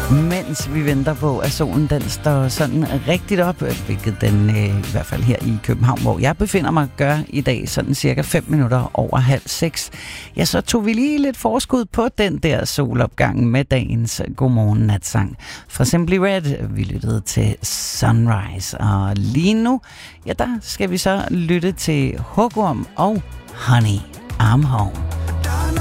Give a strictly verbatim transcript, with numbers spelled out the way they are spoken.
Mens vi venter på, at solen den står sådan rigtigt op, hvilket den øh, i hvert fald her i København, hvor jeg befinder mig, gør i dag sådan cirka fem minutter over halv seks. Ja, så tog vi lige lidt forskud på den der solopgang med dagens Godmorgen Natsang fra Simply Red. Vi lyttede til Sunrise, og lige nu, ja, der skal vi så lytte til Hugorm og Honey, I'm Home.